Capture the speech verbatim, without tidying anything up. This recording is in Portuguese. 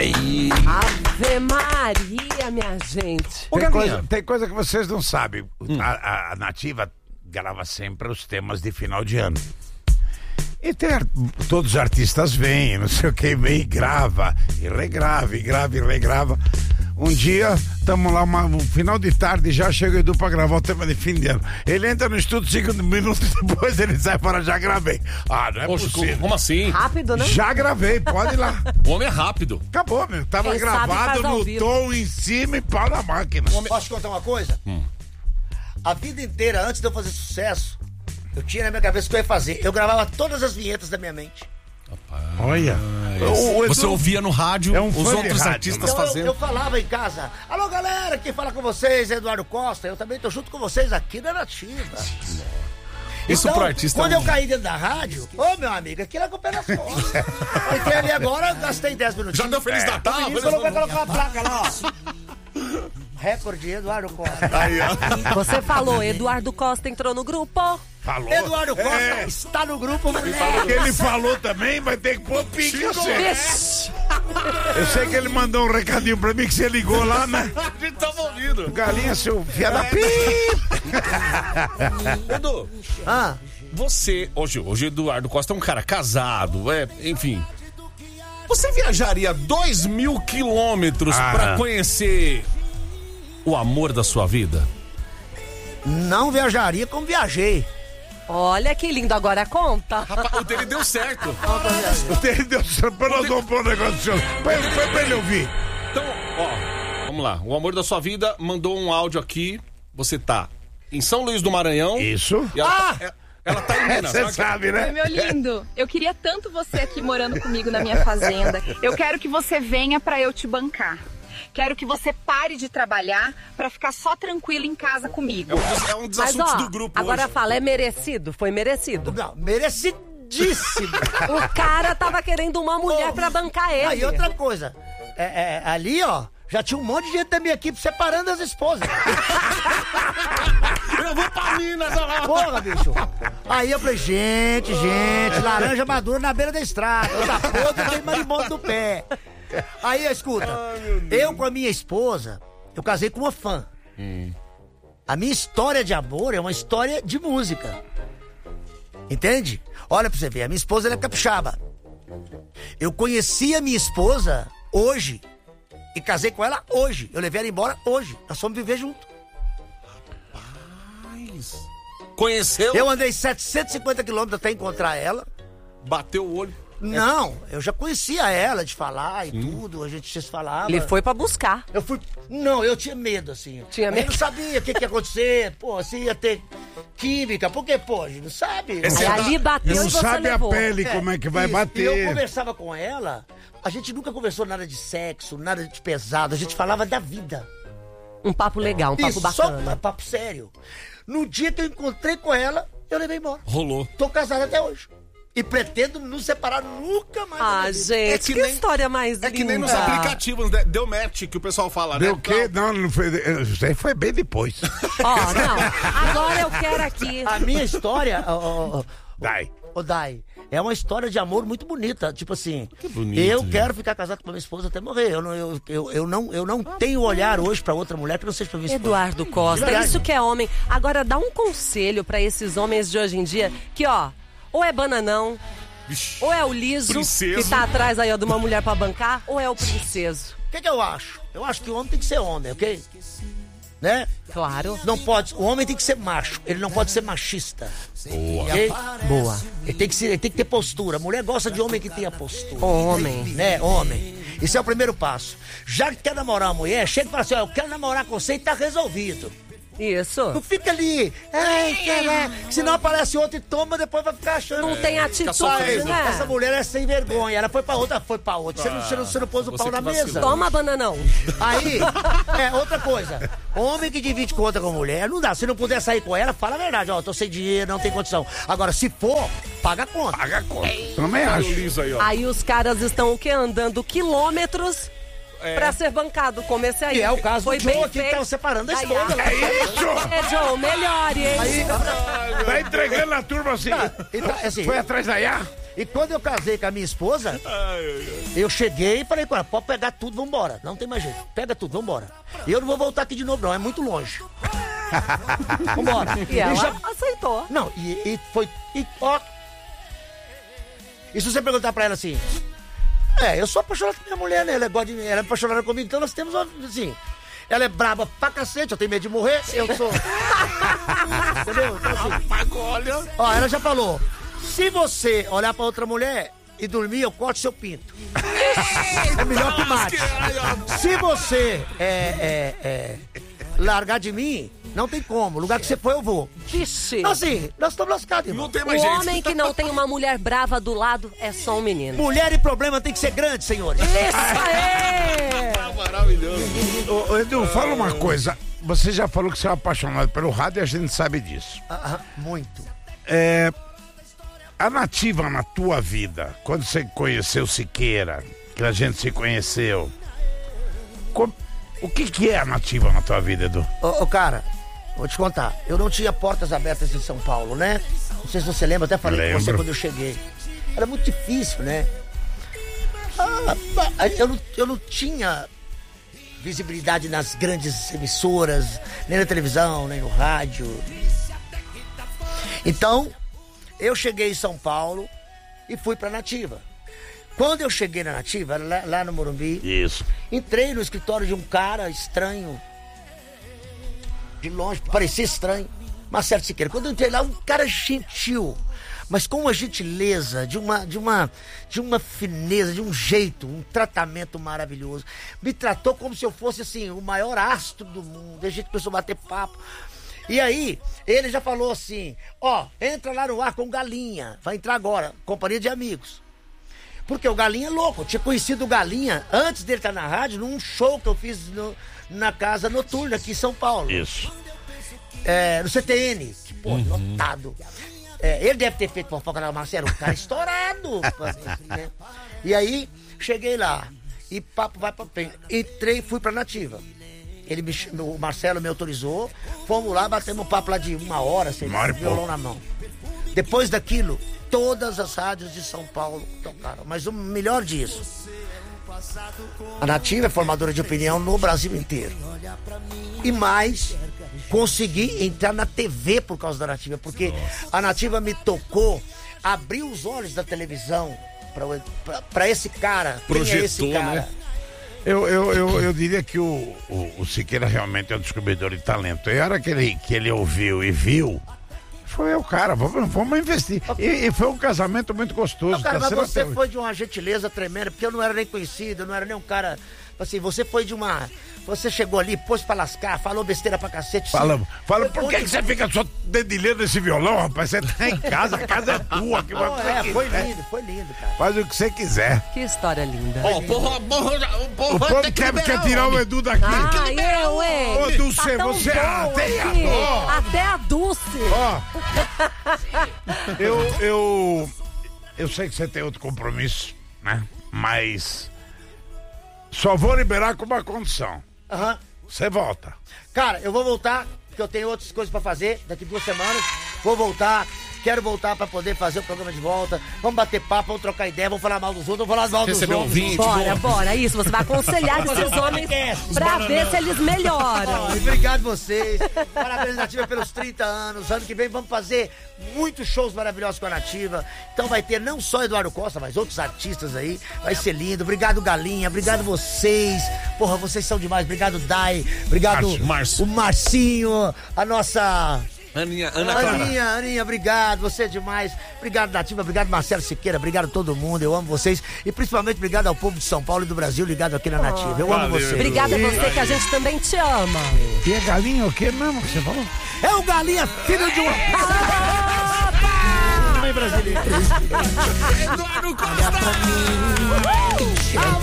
aí. Ave Maria, minha gente. Tem coisa, tem coisa que vocês não sabem. Hum. A, a Nativa grava sempre os temas de final de ano. E tem, todos os artistas vêm, não sei o que, vem e grava, e regrava, e grava, e regrava. Um dia, estamos lá, uma, um final de tarde, já chega o Edu pra gravar o tema de fim de ano. Ele entra no estúdio, cinco minutos depois ele sai para já gravei. Ah, não é Poxa, possível. Como assim? Rápido, né? Já gravei, pode ir lá. O homem é rápido. Acabou, meu. Tava Quem gravado sabe, no tom em cima e pau na máquina. Homem... Posso te contar uma coisa? Hum. A vida inteira, antes de eu fazer sucesso, eu tinha na minha cabeça o que eu ia fazer. Eu gravava todas as vinhetas da minha mente. Olha, o, o Edu, você ouvia no rádio é um os outros rádio, artistas então, fazendo. Eu, eu falava em casa: alô galera, quem fala com vocês é Eduardo Costa. Eu também tô junto com vocês aqui na Nativa. Isso então, pro artista. Quando eu caí dentro da rádio, ô oh, meu amigo, aquilo é com o pé nas costas. Entrei ali agora, gastei dez minutinhos. Já deu Feliz é. Natal? O menino colocou aquela placa lá, ó. Recorde Eduardo Costa. Aí, ó. Você falou, Eduardo Costa entrou no grupo. Falou. Eduardo Costa é. está no grupo, ele falou, ele falou também, vai ter que pôr pique, eu sei. Eu sei que ele mandou um recadinho pra mim que você ligou lá, né? A gente tava ouvindo. Galinha, seu fia da pi. Edu, ah. você, hoje, hoje Eduardo Costa é um cara casado, é, enfim. Você viajaria dois mil quilômetros ah. pra conhecer o amor da sua vida? Não viajaria como viajei. Olha que lindo, agora conta. Rapaz, o dele deu certo. O dele deu certo, pra nós vamos pôr um negócio pra, pra, pra ele ouvir. Então, ó, vamos lá. O amor da sua vida mandou um áudio aqui. Você tá em São Luís do Maranhão. Isso. E ela, ah! tá, ela tá em Minas. Você sabe, né? Oi, meu lindo. Eu queria tanto você aqui morando comigo na minha fazenda. Eu quero que você venha pra eu te bancar. Quero que você pare de trabalhar pra ficar só tranquilo em casa comigo. É um dos, é um dos Mas, assuntos ó, do grupo agora hoje. fala, é merecido? Foi merecido? Não, merecidíssimo. O cara tava querendo uma mulher oh, pra bancar ele. Aí outra coisa, é, é, ali ó, já tinha um monte de gente da minha equipe separando as esposas. Eu vou pra Minas, olha lá. Porra, bicho. Aí eu falei, gente, gente, laranja madura na beira da estrada. Outra podre tem marimbondo do pé. Aí, escuta, ah, eu com a minha esposa, eu casei com uma fã. Hum. A minha história de amor é uma história de música. Entende? Olha pra você ver, a minha esposa ela é capixaba. Eu conheci a minha esposa hoje e casei com ela hoje. Eu levei ela embora hoje. Nós fomos viver junto. Rapaz. Conheceu? Eu andei setecentos e cinquenta quilômetros até encontrar ela. Bateu o olho. Não, eu já conhecia ela de falar e Sim. tudo, a gente se falava. Ele foi pra buscar. Eu fui. Não, eu tinha medo, assim. Tinha medo? Eu não sabia o que, que ia acontecer, pô, se ia ter química, porque, pô, a gente não sabe. Aí ali bateu não e você sabe levou. a pele como é que vai isso. bater. E eu conversava com ela, a gente nunca conversou nada de sexo, nada de pesado, a gente falava da vida. Um papo legal, um papo isso, bacana. Só um papo sério. No dia que eu encontrei com ela, eu levei embora. Rolou. Tô casado até hoje. E pretendo nos separar nunca mais. Ah, gente, é que, que nem, história mais linda. É que nem nos aplicativos, deu match, que o pessoal fala, deu né? Deu o quê? Não, não foi, isso aí foi bem depois. Ó, oh, não, agora eu quero aqui. A minha história, ó, ó, Dai. Ô, Dai, é uma história de amor muito bonita. Tipo assim, que bonito, eu gente. quero ficar casado com a minha esposa até morrer. Eu não, eu, eu, eu não, eu não tenho olhar hoje pra outra mulher que não seja pra minha esposa. Eduardo Costa, isso que é homem. Agora dá um conselho pra esses homens de hoje em dia que, ó, ou é bananão, Vixe, ou é o liso, princeso. Que tá atrás aí ó, de uma mulher pra bancar, ou é o princeso. O que que eu acho? Eu acho que o homem tem que ser homem, ok? Né? Claro. Não pode, o homem tem que ser macho, ele não pode ser machista. Boa. Okay? Boa. Ele tem, que ser, ele tem que ter postura. A mulher gosta de homem que tenha postura. Homem. Né? Homem. Esse é o primeiro passo. Já que quer namorar uma mulher, chega e fala assim, ó, eu quero namorar com você e tá resolvido. Isso. Não fica ali, ai, cara, senão aparece outro e toma, depois vai ficar achando. Não é, tem atitude, né? Essa mulher é sem vergonha, ela foi pra outra, foi pra outra. Você, ah, não, você, não, você não pôs o pau na mesa. Toma, bananão. Aí, é, outra coisa, homem que divide conta com mulher, não dá. Se não puder sair com ela, fala a verdade, ó, tô sem dinheiro, não tem condição. Agora, se for, paga a conta. Paga a conta. Também acho. Aí, aí os caras estão o quê? Andando quilômetros... É. Pra ser bancado, como esse aí. E é o caso foi do Joe bem aqui feito. Que tá separando a esposa. É isso! É, Joe, melhore, hein? Aí, tá entregando a turma assim. Tá, então, assim foi atrás da Iá? E quando eu casei com a minha esposa, eu cheguei e falei com ela, pode pegar tudo, vambora. Não tem mais jeito. Pega tudo, vambora. E eu não vou voltar aqui de novo, não. É muito longe. Vambora. E ela já... aceitou. Não, e, e foi... E, ó... e se você perguntar pra ela assim... É, eu sou apaixonado por minha mulher, né? Ela é, gosta de mim, ela é apaixonada comigo. Então nós temos, assim... Ela é braba pra cacete, eu tenho medo de morrer. Eu sou... Entendeu? Então assim... Ó, ela já falou... Se você olhar pra outra mulher e dormir, eu corto seu pinto. É melhor que mate. Se você é, é, é, largar de mim, não tem como. O lugar que você foi, eu vou. Vixe. Então, assim, nós estamos lascados, irmão. Não tem mais O jeito. homem que não tem uma mulher brava do lado é só um menino. Mulher e problema tem que ser grande, senhores. Isso aí! Maravilhoso. Ô, ô, Edu, fala uma coisa. Você já falou que você é apaixonado pelo rádio e a gente sabe disso. Ah, muito. É, a Nativa na tua vida, quando você conheceu Siqueira, que a gente se conheceu, com, o que que é a Nativa na tua vida, Edu? Ô, ô, cara, vou te contar. Eu não tinha portas abertas em São Paulo, né? Não sei se você lembra, até falei com você Lembro. quando eu cheguei. Era muito difícil, né? Ah, eu, não, eu não tinha visibilidade nas grandes emissoras, nem na televisão, nem no rádio. Então, eu cheguei em São Paulo e fui pra Nativa. Quando eu cheguei na Nativa, lá, lá no Morumbi, Isso. entrei no escritório de um cara estranho. De longe, parecia estranho. Marcelo Siqueira. Quando eu entrei lá, um cara gentil, mas com uma gentileza, de uma, de uma, de uma fineza, de um jeito, um tratamento maravilhoso. Me tratou como se eu fosse, assim, o maior astro do mundo. A gente começou a bater papo. E aí, ele já falou assim, ó, entra lá no ar com Galinha. Vai entrar agora, companhia de amigos. Porque o Galinha é louco. Eu tinha conhecido o Galinha antes dele estar na rádio, num show que eu fiz no, na Casa Noturna aqui em São Paulo. Isso. É, no C T N. Que, pô, lotado. É, ele deve ter feito fofoca na Marcelo, um cara estourado. Né? E aí, cheguei lá. E papo vai pra frente. Entrei e fui pra Nativa. Ele me, o Marcelo me autorizou. Fomos lá, batemos um papo lá de uma hora, sem violão na mão. Depois daquilo, todas as rádios de São Paulo tocaram. Mas o melhor disso, a Nativa é formadora de opinião no Brasil inteiro. E mais, consegui entrar na T V por causa da Nativa, porque a Nativa me tocou, abriu os olhos da televisão para esse cara. Projetou, quem é esse cara? né? Eu, eu, eu, eu diria que o, o, o Siqueira realmente é um descobridor de talento. E a hora que ele, que ele ouviu e viu, foi o cara, vamos, vamos investir. E, e foi um casamento muito gostoso. Não, cara, tá mas você até hoje. foi de uma gentileza tremenda, porque eu não era nem conhecido, eu não era nem um cara. Assim, você foi de uma. Você chegou ali, pôs pra lascar, falou besteira pra cacete. Falamos. Fala, Foi por que, bom que você fica só dedilhando esse violão, rapaz? Você tá em casa, a casa é tua. Que Não, você é, foi quiser. lindo, foi lindo, cara. Faz o que você quiser. Que história linda. Ó, porra, porra, O porra, povo tem que quer, liberar quer tirar o Edu daqui. Ah, eu, hein? Ô, Dulce, Tá tão você bom até a aqui. dó. Até a Dulce. Ó, eu, eu, eu sei que você tem outro compromisso, né? Mas só vou liberar com uma condição. Aham. Você volta. Cara, eu vou voltar, porque eu tenho outras coisas pra fazer daqui duas semanas. Vou voltar, quero voltar pra poder fazer o programa de volta. Vamos bater papo, vamos trocar ideia, vamos falar mal dos outros, vamos falar mal dos Receber outros. ouvinte, Bora, boa. bora. Isso, você vai aconselhar esses homens pra ver se eles melhoram. Ó, e obrigado vocês. Parabéns, Nativa, pelos trinta anos. Ano que vem vamos fazer muitos shows maravilhosos com a Nativa. Então vai ter não só Eduardo Costa, mas outros artistas aí. Vai ser lindo. Obrigado, Galinha. Obrigado vocês. Porra, vocês são demais. Obrigado, Dai. Obrigado, Márcio, Márcio. o Marcinho. A nossa... Aninha, Ana Clara. Aninha, Aninha, obrigado, você é demais. Obrigado, Nativa, obrigado, Marcelo Siqueira, obrigado a todo mundo, eu amo vocês. E principalmente obrigado ao povo de São Paulo e do Brasil ligado aqui na Nativa. Eu amo Valeu. vocês. Obrigada a você, que a gente também te ama. E é galinha o que mesmo que você falou? É o Galinha, filho de uma... Mãe brasileira. Eduardo Costa!